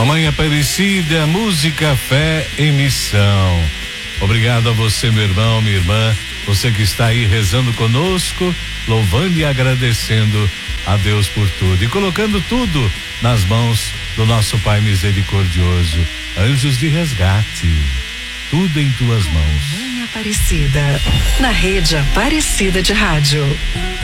Mamãe Aparecida, música, fé em missão. Obrigado a você, meu irmão, minha irmã, você que está aí rezando conosco, louvando e agradecendo a Deus por tudo e colocando tudo nas mãos do nosso Pai misericordioso. Anjos de resgate, tudo em tuas mãos. Mãe Aparecida, na rede Aparecida de Rádio.